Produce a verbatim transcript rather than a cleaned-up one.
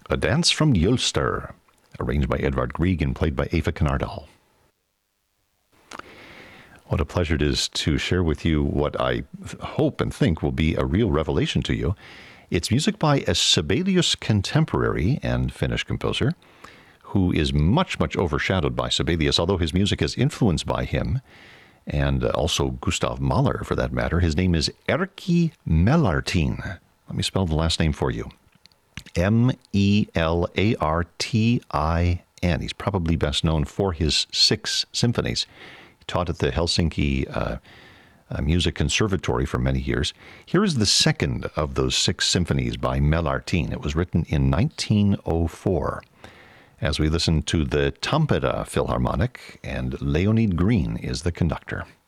A Dance from Ulster, arranged by Edvard Grieg and played by Eva Knardal. What a pleasure it is to share with you what I hope and think will be a real revelation to you. It's music by a Sibelius contemporary and Finnish composer who is much, much overshadowed by Sibelius, although his music is influenced by him, and also Gustav Mahler, for that matter. His name is Erkki Melartin. Let me spell the last name for you. M E L A R T I N. He's probably best known for his six symphonies. He taught at the Helsinki uh, uh, Music Conservatory for many years. Here is the second of those six symphonies by Melartin. It was written in nineteen oh four. As we listen to the Tampere Philharmonic, and Leonid Green is the conductor.